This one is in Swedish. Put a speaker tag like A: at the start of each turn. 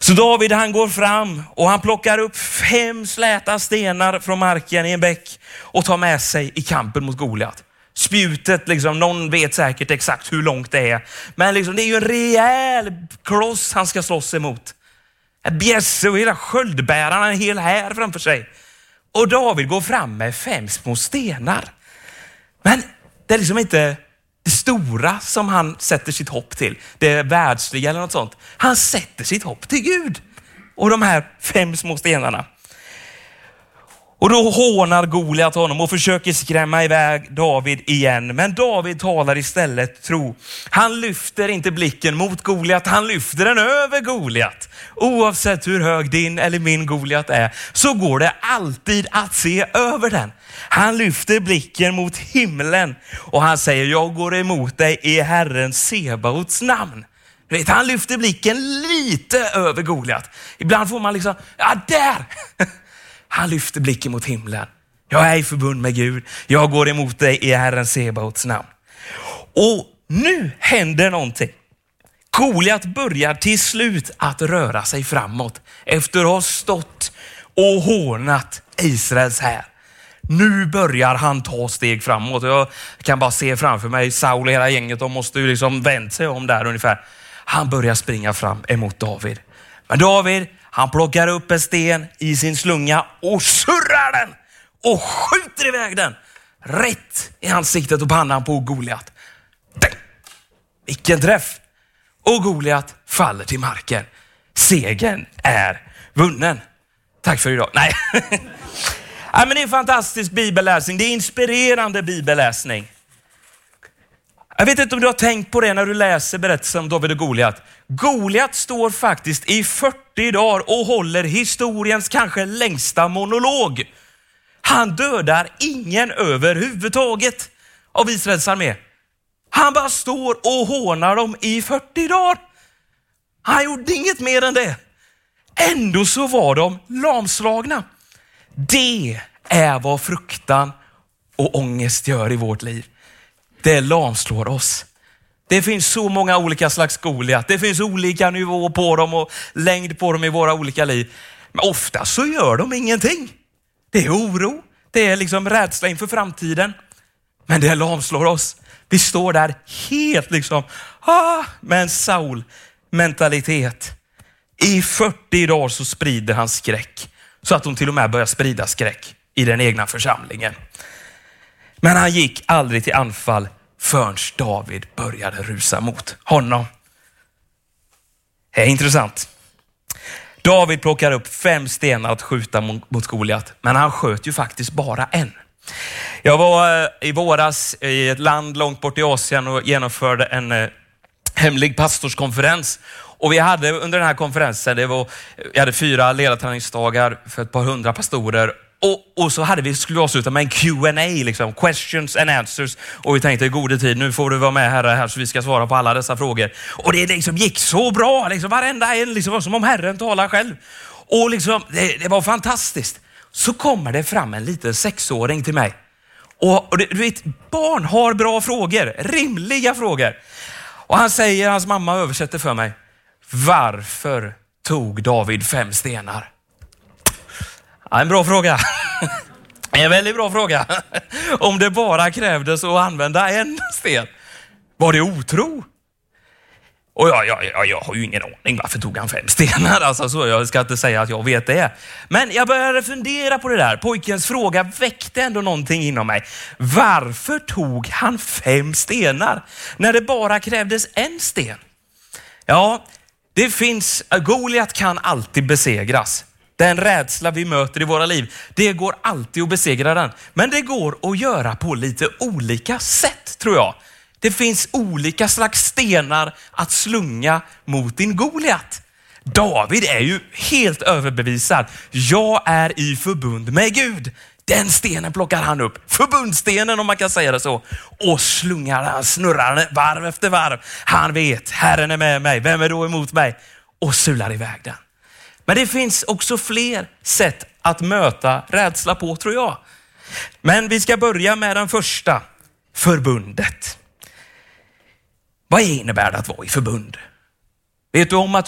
A: Så David han går fram och han plockar upp 5 släta stenar från marken i en bäck och tar med sig i kampen mot Goliat. Spjutet, liksom, någon vet säkert exakt hur långt det är. Men liksom, det är ju en rejäl kloss han ska slåss emot. En bjässe och hela sköldbärarna, en hel här framför sig. Och David går fram med 5 små stenar. Men det är liksom inte det stora som han sätter sitt hopp till. Det är världsliga eller något sånt. Han sätter sitt hopp till Gud. Och de här 5 små stenarna. Och då hånar Goliat honom och försöker skrämma iväg David igen. Men David talar istället tro. Han lyfter inte blicken mot Goliat, han lyfter den över Goliat. Oavsett hur hög din eller min Goliat är så går det alltid att se över den. Han lyfter blicken mot himlen och han säger, jag går emot dig i Herren Sebaots namn. Han lyfter blicken lite över Goliat. Ibland får man liksom, ja där! Han lyfter blicken mot himlen. Jag är i förbund med Gud. Jag går emot dig i Herren Sebaots namn. Och nu händer någonting. Goliat börjar till slut att röra sig framåt. Efter att ha stått och hånat Israels här. Nu börjar han ta steg framåt. Jag kan bara se framför mig Saul och hela gänget. De måste ju liksom vända sig om där ungefär. Han börjar springa fram emot David. Men David, han plockar upp en sten i sin slunga och surrar den och skjuter iväg den rätt i ansiktet och pannan på Goliat. Vilken träff! Och Goliat faller till marken. Segern är vunnen. Tack för idag. Nej. Ja, men det är en fantastisk bibelläsning. Det är inspirerande bibelläsning. Jag vet inte om du har tänkt på det när du läser berättelsen om David och Goliat. Goliat står faktiskt i 40 dagar och håller historiens kanske längsta monolog. Han dödar ingen överhuvudtaget av Israels armé. Han bara står och hånar dem i 40 dagar. Han gjorde inget mer än det. Ändå så var de lamslagna. Det är vad fruktan och ångest gör i vårt liv. Det lamslår oss. Det finns så många olika slags Goliat. Det finns olika nivåer på dem och längd på dem i våra olika liv. Men ofta så gör de ingenting. Det är oro. Det är liksom rädsla inför framtiden. Men det lamslår oss. Vi står där helt liksom med en Saul-mentalitet. I 40 dagar så sprider han skräck. Så att de till och med börjar sprida skräck i den egna församlingen. Men han gick aldrig till anfall förrän David började rusa mot honom. Det är intressant. David plockar upp 5 stenar att skjuta mot Goliat. Men han sköt ju faktiskt bara en. Jag var i våras i ett land långt bort i Asien och genomförde en hemlig pastorskonferens. Och vi hade under den här konferensen, vi hade 4 ledarträningsdagar för ett par 100 pastorer. Och så skulle vi avsluta med en Q&A, liksom, questions and answers. Och vi tänkte, gode tid, nu får du vara med här så vi ska svara på alla dessa frågor. Och det liksom gick så bra, liksom, varenda en liksom, var som om Herren talar själv. Och liksom, det var fantastiskt. Så kommer det fram en liten 6-åring till mig. Och du vet, barn har bra frågor, rimliga frågor. Och hans mamma översätter för mig. Varför tog David 5 stenar? Ja, en bra fråga. En väldigt bra fråga. Om det bara krävdes att använda en sten. Var det otro? Och jag har ju ingen aning varför tog han 5 stenar. Alltså, så jag ska inte säga att jag vet det. Men jag började fundera på det där. Pojkens fråga väckte ändå någonting inom mig. Varför tog han 5 stenar när det bara krävdes en sten? Ja, Goliat kan alltid besegras. Den rädsla vi möter i våra liv, det går alltid att besegra den. Men det går att göra på lite olika sätt, tror jag. Det finns olika slags stenar att slunga mot din Goliat. David är ju helt överbevisad. Jag är i förbund med Gud. Den stenen plockar han upp. Förbundstenen, om man kan säga det så. Och snurrar den varv efter varv. Han vet, Herren är med mig. Vem är då emot mig? Och sular iväg den. Men det finns också fler sätt att möta rädsla på, tror jag. Men vi ska börja med den första. Förbundet. Vad innebär det att vara i förbund? Vet du om att